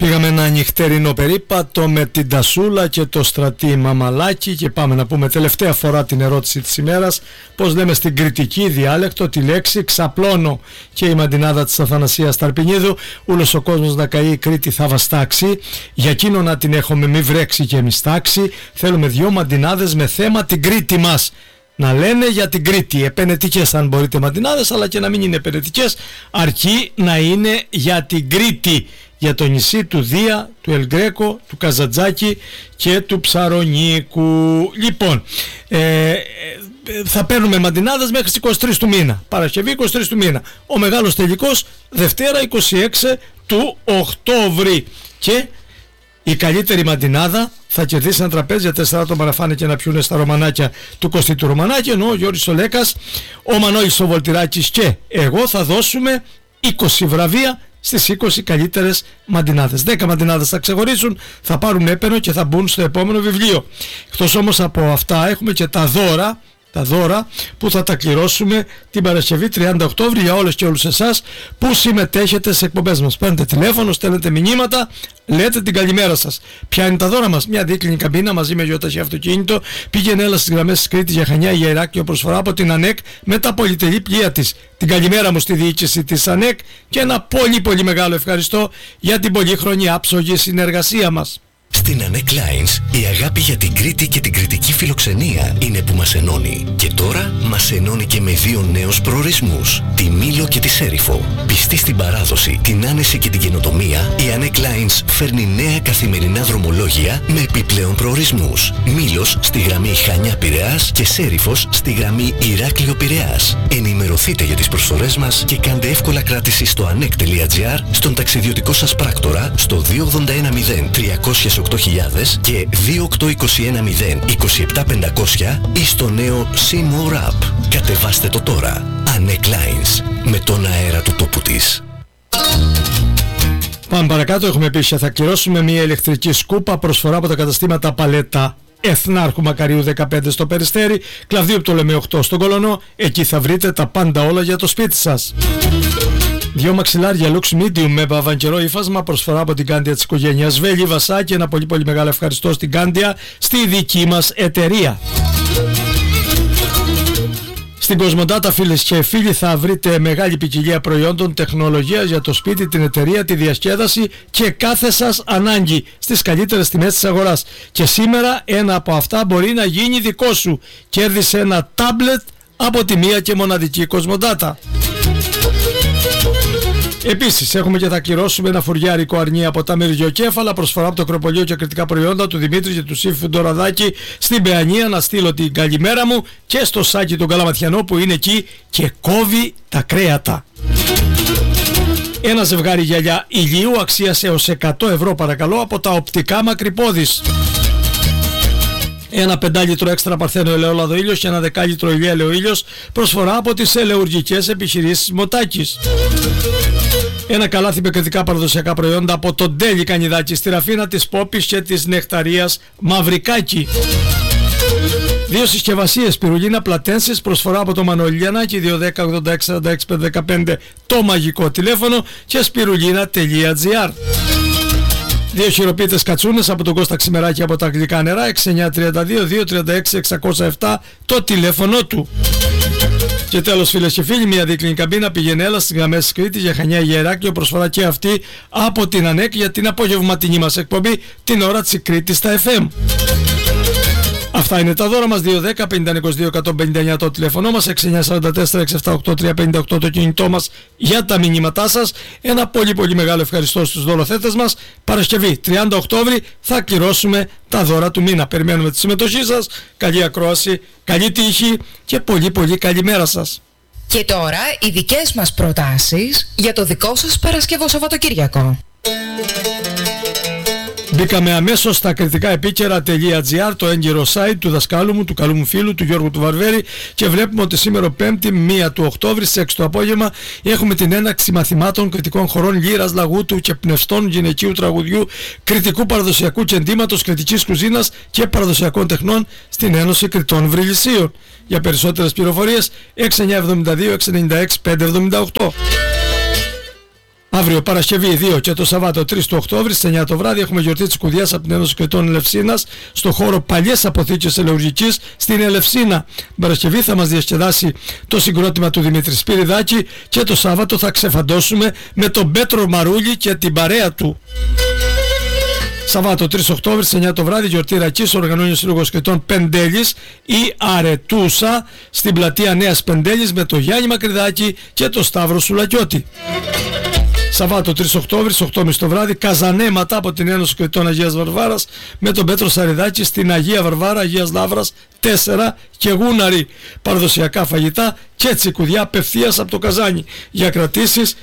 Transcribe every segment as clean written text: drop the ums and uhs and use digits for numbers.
Πήγαμε ένα νυχτερινό περίπατο με την Τασούλα και το Στρατή Μαμαλάκη και πάμε να πούμε τελευταία φορά την ερώτηση της ημέρας. Πώς λέμε στην κριτική διάλεκτο τη λέξη ξαπλώνω, και η μαντινάδα της Αθανασίας Ταρπινίδου. Ούλος ο κόσμος να καεί, η Κρήτη θα βαστάξει. Για εκείνο να την έχουμε, μη βρέξει και μη στάξει. Θέλουμε δυο μαντινάδες με θέμα την Κρήτη μας. Να λένε για την Κρήτη, επενετικές αν μπορείτε μαντινάδες, αλλά και να μην είναι επενετικές, αρκεί να είναι για την Κρήτη, για το νησί του Δία, του Ελγκρέκο, του Καζαντζάκη και του Ψαρονίκου. Λοιπόν, θα παίρνουμε μαντινάδες μέχρι τις 23 του μήνα, Παρασκευή 23 του μήνα. Ο μεγάλος τελικός Δευτέρα 26 του Οκτώβρη, και η καλύτερη μαντινάδα θα κερδίσει ένα τραπέζι για 4 άτομα να φάνε και να πιούνε στα Ρωμανάκια του Κωστή του Ρωμανάκη, ενώ ο Γιώργης ο Λέκας, ο Μανώλης ο Βολτηράκης και εγώ θα δώσουμε 20 βραβεία στις 20 καλύτερες μαντινάδες. 10 μαντινάδες θα ξεχωρίσουν, θα πάρουν έπαινο και θα μπουν στο επόμενο βιβλίο. Εκτός όμως από αυτά έχουμε και τα δώρα που θα τα κληρώσουμε την Παρασκευή 30 Οκτώβρη για όλες και όλους εσάς που συμμετέχετε σε εκπομπές μας. Παίρνετε τηλέφωνο, στέλνετε μηνύματα, λέτε την καλημέρα σας. Ποια είναι τα δώρα μας? Μια δίκλινη καμπίνα μαζί με γιοταχή αυτοκίνητο. Πήγαινε έλα στις γραμμές της Κρήτης για Χανιά, για Ηράκλειο, προσφορά από την ΑΝΕΚ με τα πολυτελή πλοία της. Την καλημέρα μου στη διοίκηση της ΑΝΕΚ και ένα πολύ μεγάλο ευχαριστώ για την πολύχρονη άψογη συνεργασία μας. Στην ANEC Lines η αγάπη για την Κρήτη και την κριτική φιλοξενία είναι που μας ενώνει. Και τώρα μας ενώνει και με δύο νέους προορισμούς, τη Μήλο και τη Σέριφο. Πιστή στην παράδοση, την άνεση και την καινοτομία, η ANEC Lines φέρνει νέα καθημερινά δρομολόγια με επιπλέον προορισμούς. Μήλος στη γραμμή Χανιά-Πειραιάς και Σέριφος στη γραμμή Ηράκλειο-Πειραιάς. Ενημερωθείτε για τις προσφορές μας και κάντε εύκολα κράτηση στο anek.gr, στον ταξιδιωτικό σας πράκτορα, στο 2810 300 8.000 και 28210 27500 ή στο νέο C-More App. Κατεβάστε το τώρα. ANEC Lines, με τον αέρα του τόπου της. Πάμε παρακάτω, έχουμε επίσης θα κληρώσουμε μια ηλεκτρική σκούπα, προσφορά από τα καταστήματα Παλέτα Εθνάρχου Μακαρίου 15 στο Περιστέρι, Κλαβδίου Πτολεμαίου 8 στον Κολωνό. Εκεί θα βρείτε τα πάντα όλα για το σπίτι σας. Δυο μαξιλάρια Lux Medium με βαβανκερό ύφασμα, προσφορά από την Κάντια της οικογένειας Βέλη Βασά, και ένα πολύ μεγάλο ευχαριστώ στην Κάντια, στη δική μας εταιρεία. Στην Κοσμοντάτα, φίλες και φίλοι, θα βρείτε μεγάλη ποικιλία προϊόντων τεχνολογίας για το σπίτι, την εταιρεία, τη διασκέδαση και κάθε σας ανάγκη στις καλύτερες τιμές της αγοράς. Και σήμερα ένα από αυτά μπορεί να γίνει δικό σου. Κέρδισε ένα τάμπλετ από τη μία και μοναδική Κοσμοντάτα. Επίσης έχουμε και θα κληρώσουμε ένα φουριάρικο αρνί από τα Μυριοκέφαλα, προσφορά από το Ακροπολείο και κριτικά προϊόντα του Δημήτρη και του Σύφου Ντοραδάκη στην Παιανία. Να στείλω την καλημέρα μου και στο Σάκη τον Καλαματιανό που είναι εκεί και κόβει τα κρέατα. Ένα ζευγάρι γυαλιά ηλίου αξίας έως 100 ευρώ παρακαλώ από τα οπτικά Μακρυπόδης. Ένα 5 λίτρο έξτρα παρθένο ελαιόλαδο ήλιος και ένα 10 λίτρο ηλία ελαιοήλιος, προσφορά από τις ελαιουργικές επιχειρήσεις Μοτάκης. Ένα καλάθι με κριτικά παραδοσιακά προϊόντα από τον Τέλη Κανιδάκη στη Ραφίνα της Πόπης και της Νεκταρίας Μαυρικάκη. Δύο συσκευασίες πυρουλίνα Πλατένσης, προσφορά από το Μανολιανάκη 210-86-46-515 το μαγικό τηλέφωνο και σπυρουλίνα.gr. Δύο χειροποίητες κατσούνες από τον Κώστα Ξημεράκη από τα Αγγλικά Νερά, 6932-236-607 το τηλέφωνο του. Και τέλος, φίλες και φίλοι, μια δίκλινη καμπίνα πήγαινε έλα στις γραμμές της Κρήτης για Χανιά, για Ηράκλειο, προσφορά και αυτή από την ΑΝΕΚ για την απογευματινή μας εκπομπή την ώρα της Κρήτης στα FM. Αυτά είναι τα δώρα μας. 210-50-22-159 το τηλέφωνο μας, 6944-678-358 το κινητό μας για τα μηνύματά σας. Ένα πολύ μεγάλο ευχαριστώ στους δωροθέτες μας. Παρασκευή 30 Οκτώβρη θα κληρώσουμε τα δώρα του μήνα. Περιμένουμε τη συμμετοχή σας. Καλή ακρόαση, καλή τύχη και πολύ καλημέρα σας. Και τώρα οι δικές μας προτάσεις για το δικό σας Παρασκευό Σαββατοκύριακο. Μπήκαμε αμέσως στα κριτικά επίκαιρα.gr, το έγκυρο site του δασκάλου μου, του καλού μου φίλου, του Γιώργου του Βαρβέρη, και βλέπουμε ότι σήμερα 5η 1 του Οκτώβρη στις 6 το απόγευμα έχουμε την έναρξη μαθημάτων κριτικών χορών λύρας, λαγούτου και πνευστών γυναικείου τραγουδιού, κριτικού παραδοσιακού κεντήματος, κριτικής κουζίνας και παραδοσιακών τεχνών στην Ένωση Κριτών Βρυλισσίων. Για περισσότερες πληροφορίες 6972 696 578. Αύριο Παρασκευή 2 και το Σαββάτο 3 του Οκτώβρη στις 9 το βράδυ έχουμε γιορτή της Κουδιάς από την Ένωση Κρητών Ελευσίνας στο χώρο Παλιές Αποθήκες Ελεουργικής στην Ελευσίνα. Την Παρασκευή θα μας διασκεδάσει το συγκρότημα του Δημήτρη Σπυριδάκη και το Σάββατο θα ξεφαντώσουμε με τον Πέτρο Μαρούλη και την παρέα του. Σαββάτο 3 Οκτώβρη στις 9 το βράδυ γιορτή Ρακής οργανώνει ο Σύλλογος Κρητών Πεντέλης ή Αρετούσα στην πλατεία Νέας Πεντέλης με το Γιάννη Μακρυδάκη και το Σταύρο Σουλακιώτη. Σαββάτο 3 Οκτώβρη στις 8.30 το βράδυ καζανέματα από την Ένωση Κρητών Αγίας Βαρβάρας με τον Πέτρο Σαριδάκη στην Αγία Βαρβάρα Αγίας Λαύρας 4 και Γούναρη. Παραδοσιακά φαγητά και τσικουδιά απευθείας από το Καζάνι. Για κρατήσεις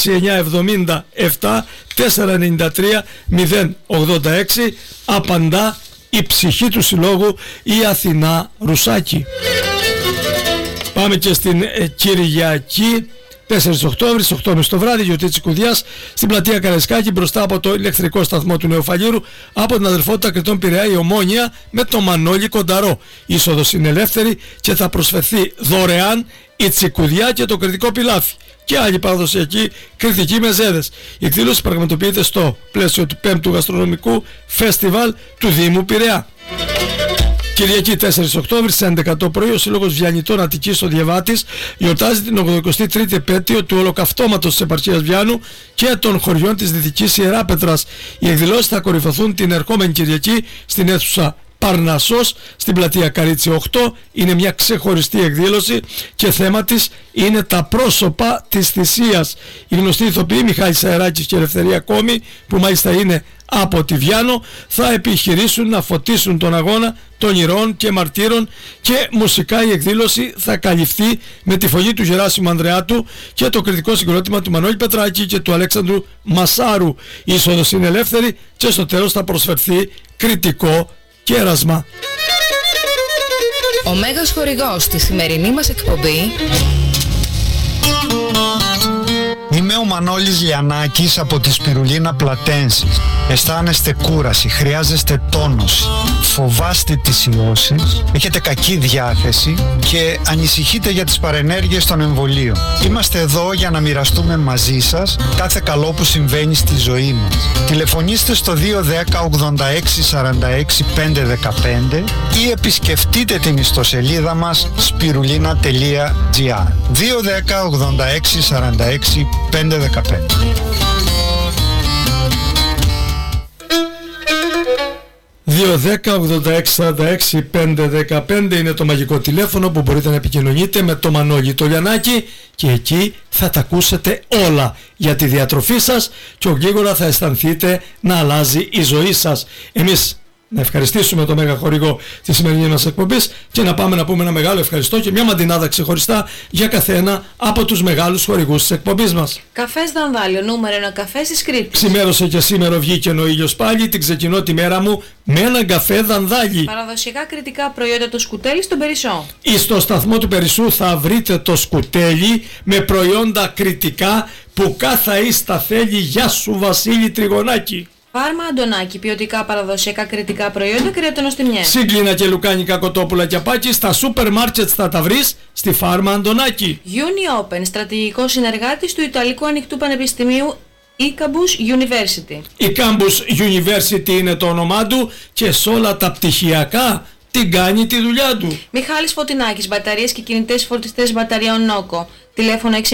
6977 493 086. Απαντά η ψυχή του συλλόγου η Αθηνά Ρουσάκη. Πάμε και στην Κυριακή 4 Οκτώβρη, 8.30 το βράδυ, γιορτή της Κουδιάς στην πλατεία Καραϊσκάκη μπροστά από το ηλεκτρικό σταθμό του Νεοφαλήρου από την αδελφότητα Κρητών Πειραιά η Ομόνια με το Μανώλη Κονταρό. Η είσοδος είναι ελεύθερη και θα προσφερθεί δωρεάν η τσικουδιά και το κρητικό πιλάφι και άλλοι παραδοσιακοί κρητικοί μεζέδες. Η εκδήλωση πραγματοποιείται στο πλαίσιο του 5ου Γαστρονομικού Φεστιβάλ του Δήμου Πειραιά. Κυριακή 4 Οκτώβρη στις 11 το πρωί ο Σύλλογος Βιαννητών Αττικής ο Διαβάτης γιορτάζει την 83η επέτειο του ολοκαυτώματος της επαρχίας Βιάννου και των χωριών της Δυτικής Ιεράπετρας. Οι εκδηλώσεις θα κορυφωθούν την ερχόμενη Κυριακή στην αίθουσα Παρνασσός στην πλατεία Καρίτσι 8. Είναι μια ξεχωριστή εκδήλωση και θέμα της είναι τα πρόσωπα της θυσίας. Οι γνωστοί ηθοποιοί Μιχάλης Αεράκης και Ελευθερία Κόμη, που μάλιστα είναι από τη Βιάννο, θα επιχειρήσουν να φωτίσουν τον αγώνα των ηρώων και μαρτύρων και μουσικά η εκδήλωση θα καλυφθεί με τη φωνή του Γεράσιμου Ανδρεάτου και το κριτικό συγκρότημα του Μανώλη Πετράκη και του Αλέξανδρου Μασάρου. Η είσοδος είναι ελεύθερη και στο τέλος θα προσφερθεί κριτικό κέρασμα. Ο μέγας χορηγός στη σημερινή μας εκπομπή Είμαι ο Μανώλης Λιανάκης από τη Σπυρουλίνα Πλατένσης. Αισθάνεστε κούραση, χρειάζεστε τόνωση, φοβάστε τις ιώσεις, έχετε κακή διάθεση και ανησυχείτε για τις παρενέργειες των εμβολίων. Είμαστε εδώ για να μοιραστούμε μαζί σας κάθε καλό που συμβαίνει στη ζωή μας. Τηλεφωνήστε στο 210 86 46 515 ή επισκεφτείτε την ιστοσελίδα μας spirulina.gr 210 86 46 515. ...210-86-46-515 είναι το μαγικό τηλέφωνο που μπορείτε να επικοινωνείτε με το Μανώλη το Λιανάκη και εκεί θα τα ακούσετε όλα για τη διατροφή σας και γρήγορα θα αισθανθείτε να αλλάζει η ζωή σας. Εμείς να ευχαριστήσουμε το μέγα χορηγό της σημερινής μας εκπομπής και να πάμε να πούμε ένα μεγάλο ευχαριστώ και μια μαντινάδα ξεχωριστά για καθένα από τους μεγάλους χορηγούς της εκπομπής μας. Καφές Δανδάλιο, νούμερο 1 καφέ στη Σκρίπη. Ξημέρωσε και σήμερα βγήκε ο ήλιος πάλι, την ξεκινώ τη μέρα μου με έναν καφέ Δανδάλι. Παραδοσιακά κρητικά προϊόντα το σκουτέλι στον Περισσό. Στο σταθμό του Περισσού θα βρείτε το σκουτέλι με προϊόντα κρητικά που κάθε ίστα θέλει. Γεια σου Βασίλη Τριγωνάκη. Φάρμα Αντωνάκη, ποιοτικά παραδοσιακά κρητικά προϊόντα κρεατονοστιμιές. Σύγκλινα και λουκάνικα κοτόπουλα και απάκι στα σούπερ μάρκετ θα τα βρεις στη Φάρμα Αντωνάκη. Uni Open, στρατηγικό συνεργάτης του Ιταλικού Ανοιχτού Πανεπιστημίου Icambus University. Icambus University είναι το όνομά του και σε όλα τα πτυχιακά την κάνει τη δουλειά του. Μιχάλης Φωτεινάκης, μπαταρίες και κινητές φορτιστές μπαταριών Νόκο. Τηλέφωνο 693 23 23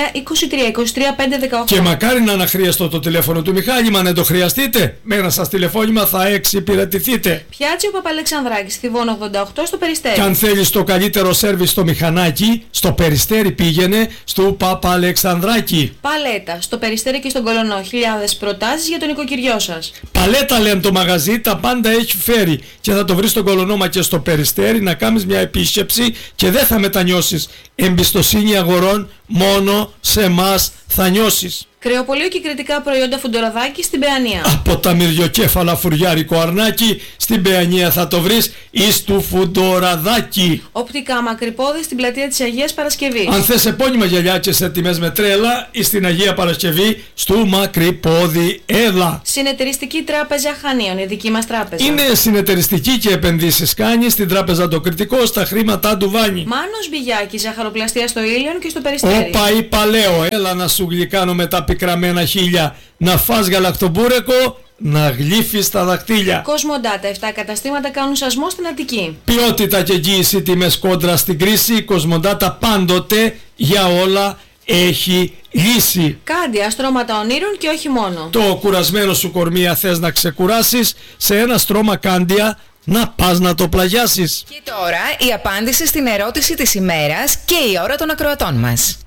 518. Και μακάρι να αναχρίαστο το τηλέφωνο του Μιχάλη, μα αν το χρειαστείτε, με ένα σας τηλεφώνημα θα εξυπηρετηθείτε. Πιάτσιο Παπαλεξανδράκης, Θηβών 88 στο Περιστέρι. Και αν θέλεις το καλύτερο σέρβις στο μηχανάκι, στο Περιστέρι πήγαινε στο Παπαλεξανδράκη. Παλέτα, στο Περιστέρι και στον Κολονό, χιλιάδες προτάσεις για τον οικοκυριό σας. Παλέτα λένε το μαγαζί, τα πάντα έχει φέρει. Και θα το βρεις στον Κολονό μα και στο Περιστέρι να κάνεις μια επίσκεψη και δεν θα μετανιώσεις. Εμπιστοσύνη αγορών μόνο σε εμάς θα νιώσεις. Κρεοπολείο και κριτικά προϊόντα Φουντοραδάκη στην Παιανία. Από τα μυριοκέφαλα φουριάρικο αρνάκι στην Παιανία θα το βρεις εις του Φουντοραδάκη. Οπτικά μακρυπόδι στην πλατεία της Αγίας Παρασκευής. Αν θες επώνυμα γυαλιά και σε τιμές με τρέλα εις την Αγία Παρασκευή στου μακρυπόδι έλα. Συνεταιριστική τράπεζα Χανίων, η δική μας τράπεζα. Είναι συνεταιριστική και επενδύσεις κάνει στην τράπεζα το Κρητικό στα χρήματά του βάνει. Μάνος Μπιγιάκη, ζαχαροπλαστεία στο Ήλιον και στο Περιστέρι. Όπα είπα λέω, έλα να σου γλυκάνω με τα πικραμένα χείλια, να φας γαλακτομπούρεκο, να γλύφεις τα δαχτύλια. Κοσμοντάτα, 7 καταστήματα κάνουν σασμό στην Αττική. Ποιότητα και εγγύηση, τιμές κόντρα στην κρίση. Κοσμοντάτα πάντοτε για όλα έχει λύση. Κάντια, στρώματα ονείρων και όχι μόνο. Το κουρασμένο σου κορμία θες να ξεκουράσεις, σε ένα στρώμα Κάντια να πας να το πλαγιάσεις. Και τώρα η απάντηση στην ερώτηση της ημέρας και η ώρα των ακροατών μας.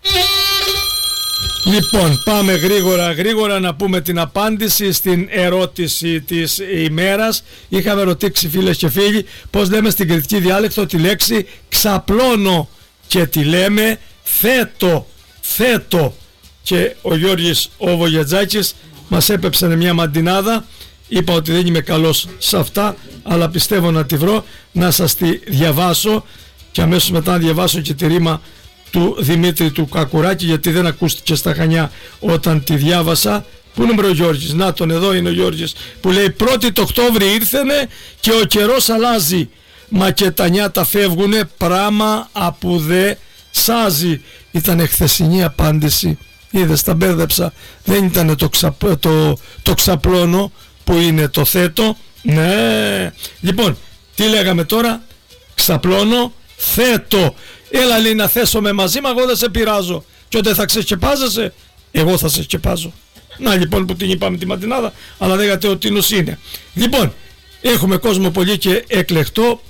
Λοιπόν, πάμε γρήγορα να πούμε την απάντηση στην ερώτηση της ημέρας. Είχαμε ρωτήσει φίλες και φίλοι πώς λέμε στην κρητική διάλεκτο τη λέξη ξαπλώνω και τη λέμε θέτω. Και ο Γιώργης ο Βογετζάκης μας έπεψε μια μαντινάδα. Είπα ότι δεν είμαι καλός σε αυτά, αλλά πιστεύω να τη βρω, να σας τη διαβάσω και αμέσως μετά να διαβάσω και τη ρήμα του Δημήτρη του Κακουράκη, γιατί δεν ακούστηκε στα Χανιά όταν τη διάβασα. Πού είναι ο Γιώργης? Να τον, εδώ είναι ο Γιώργης που λέει 1η το Οκτώβρη ήρθενε και ο καιρός αλλάζει, μα και τα νιάτα φεύγουνε, πράμα απου δε σάζει. Ήταν χθεσινή απάντηση, είδες, τα μπέρδεψα, δεν ήταν το ξαπλώνω που είναι το θέτω. Ναι, λοιπόν, τι λέγαμε τώρα? Ξαπλώνω, θέτω. Έλα λέει να θέσουμε μαζί, μα εγώ δεν σε πειράζω. Και όταν θα ξεσκεπάζεσαι, εγώ θα σε σκεπάζω. Να λοιπόν που την είπαμε τη ματινάδα, αλλά λέγατε ότι νους είναι. Λοιπόν, έχουμε κόσμο πολύ και εκλεκτό.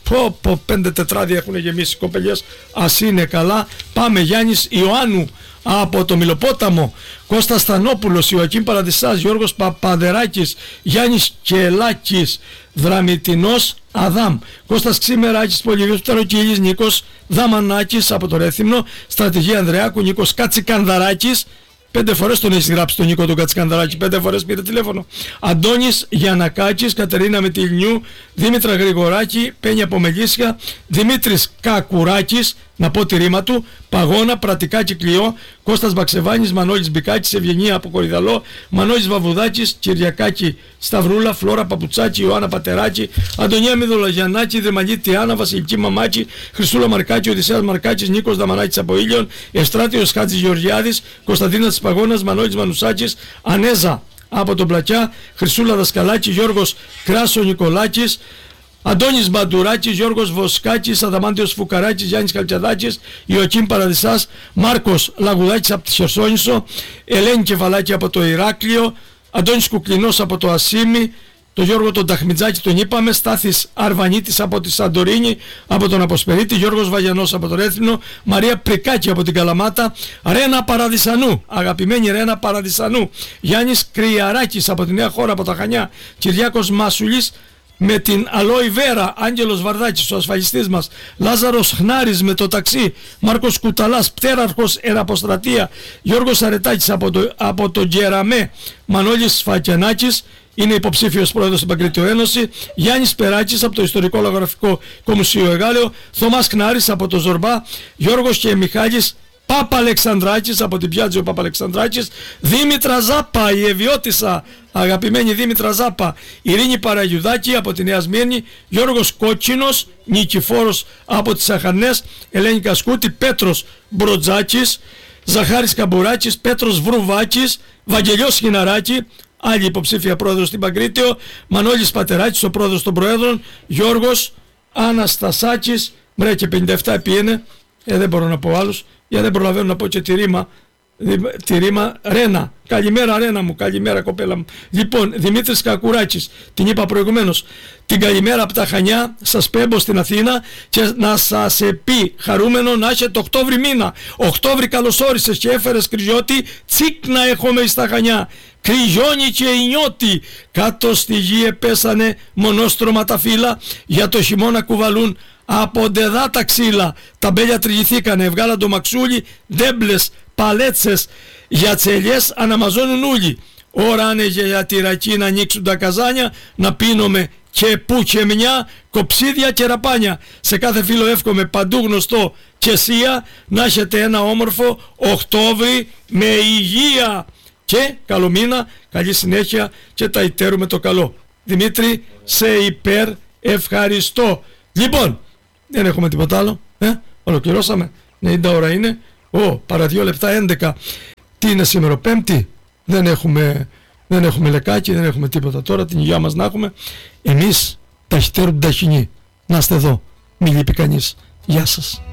5 τετράδια έχουν γεμίσει κοπελιές, ας είναι καλά. Πάμε, Γιάννης Ιωάννου από το Μιλοπόταμο, Κώστας Στανόπουλος, Ιωακήμ Παραδεισάς, Γιώργος Παπαδεράκης, Γιάννης Κελάκης, Δραμητινός Αδάμ, Κώστας Ξημεράκης, Πολυβίος Πτεροκύλης, Νίκος Δαμανάκης από το Ρέθυμνο, Στρατηγή Ανδρεάκου, Νίκος Κατσικανδαράκης. 5 φορές τον έχεις γράψει τον Νίκο τον Κατσικανδαράκη, 5 φορές πήρε τηλέφωνο. Αντώνης Γιαννακάκης, Κατερίνα Μετιλνιού, Δήμητρα Γρηγοράκη, Πένια από Μελίσια, Δημήτρης Κακουράκης, να πω τη ρήμα του, Παγώνα, Πρατικά Κλειό, Κώστας Μπαξεβάνης, Μανώλης Μπικάκης, Ευγενία από Κορυδαλό, Μανώλης Βαβουδάκης, Κυριακάκη Σταυρούλα, Φλόρα Παπουτσάκη, Ιωάννα Πατεράκη, Αντωνία Μιδολογιαννάκη, Δεμαλή Τιάνα, Βασιλική Μαμάκη, Χριστούλα Μαρκάκη, Οδυσσέας Μαρκάκης, Νίκος Δαμανάκης από Ήλιον, Ευστράτιος Χάτζης Γεωργιάδης, Κωνσταντίνας της Παγώνας, Μανώλης Μανουσάκης, Ανέζα από τον Πλακιά, Χρυσούλα Δασκαλάκη, Γιώργος Κράσο Νικολάκης, Αντώνης Μπαντουράκης, Γιώργος Βοσκάκης, Αδαμάντιος Φουκαράκης, Γιάννης Καλτσαδάκης, Ιωακήμ Παραδεισάς, Μάρκος Λαγουδάκης από τη Χερσόνησο, Ελένη Κεφαλάκη από το Ηράκλειο, Αντώνης Κουκλινός από το Ασίμι, τον Γιώργο τον Ταχμιτζάκη τον είπαμε, Στάθης Αρβανίτης από τη Σαντορίνη, από τον Αποσπερίτη, Γιώργος Βαγιανός από το Ρέθυμνο, Μαρία Πρικάκη από την Καλαμάτα, Ρένα Παραδεισανού, αγαπημένη Ρένα Παραδεισανού, Γιάννης Κρυαράκης από τη Νέα Χώρα από τα Χανιά, Κυριάκος Μασουλής με την Αλόη Βέρα, Άγγελος Βαρδάκης ο ασφαλιστής μας, Λάζαρος Χνάρης με το ταξί, Μάρκος Κουταλάς, Πτέραρχος Εραποστρατεία, Γιώργος Αρετάκης από το Γκεραμέ, Μανώλης Σφακιανάκης, είναι υποψήφιος πρόεδρος στην Παγκρίτιο Ένωση, Γιάννης Περάκης από το Ιστορικό Λογογραφικό Κομουσίο Εγάλεο, Θωμάς Κνάρης από το Ζορμπά, Γιώργος και Μιχάλης Παπαλεξανδράκης από την Πιάτζιο Παπαλεξανδράκης, Δήμητρα Ζάπα, η Ευιώτισσα, αγαπημένη Δήμητρα Ζάπα, Ειρήνη Παραγιουδάκη από τη Νέα Σμύρνη, Γιώργος Κότσινος, Νικηφόρος από τις Αχανές, Ελένη Κασκούτη, Πέτρος Μπροτζάκης, Ζαχάρης Καμπουράκης, Πέτρος Βρουβάκης, Βαγγελιός Χιναράκη, άλλη υποψήφια πρόεδρος στην Παγκρίτιο, Μανώλης Πατεράκης, ο πρόεδρος των Προέδρων, Γιώργος Αναστασάκης, μρέ και 57 επί είναι, δεν μπορώ να πω άλλους, γιατί δεν προλαβαίνω να πω και τη ρήμα Ρένα. Καλημέρα Ρένα μου, καλημέρα κοπέλα μου. Λοιπόν, Δημήτρης Κακουράκης, την είπα προηγουμένως, την καλημέρα από τα Χανιά, σας πέμπω στην Αθήνα και να σας πει χαρούμενο να έχετε Οκτώβρη μήνα. Οκτώβρη καλωσόρισες και έφερες κρυζιώτη, τσίκ να έχουμε στα Χανιά. Κρυζιώνει και η νιώτη, κάτω στη γη επέσανε μονόστρωμα τα φύλλα, για το χειμώνα κουβαλούν από ντεδά τα ξύλα. Τα μπέλια τριγηθήκανε, βγάλαν το μαξούλι, ντέμπλες, παλέτσες, για τσελιές αναμαζώνουν ούλοι. Ώρα άνεγε για τη ρακή να ανοίξουν τα καζάνια, να πίνουμε και που και μια, κοψίδια και ραπάνια. Σε κάθε φίλο εύχομαι παντού γνωστό και σία, να έχετε ένα όμορφο Οκτώβρη με υγεία. Και καλό μήνα, καλή συνέχεια και τα ιτέρουμε το καλό. Δημήτρη, σε υπέρ ευχαριστώ. Λοιπόν, δεν έχουμε τίποτα άλλο. Ολοκληρώσαμε. 90 ώρα είναι. Παρά 2 λεπτά 11. Τι είναι σήμερα, Πέμπτη? Δεν έχουμε λεκάκι, δεν έχουμε τίποτα τώρα. Την υγεία μας να έχουμε. Εμείς ταχυτέρου ταχυνή. Να είστε εδώ. Μην λείπει κανείς. Γεια σας.